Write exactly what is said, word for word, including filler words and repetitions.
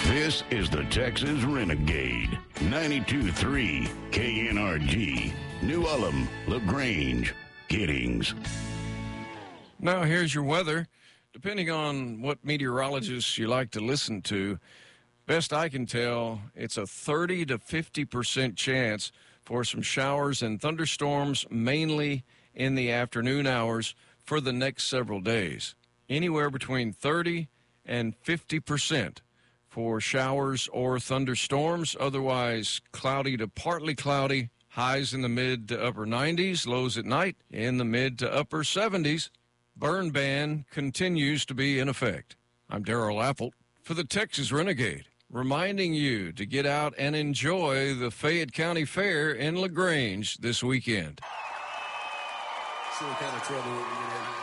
This is the Texas Renegade, ninety-two point three K N R G, New Ulm, LaGrange, Giddings. Now here's your weather. Depending on what meteorologists you like to listen to, best I can tell, it's a thirty to fifty percent chance for some showers and thunderstorms, mainly in the afternoon hours for the next several days. Anywhere between thirty and fifty percent for showers or thunderstorms. Otherwise, cloudy to partly cloudy, highs in the mid to upper nineties, lows at night in the mid to upper seventies. Burn ban continues to be in effect. I'm Darrell Apple for the Texas Renegade, reminding you to get out and enjoy the Fayette County Fair in LaGrange this weekend. See what kind of trouble we're going to have.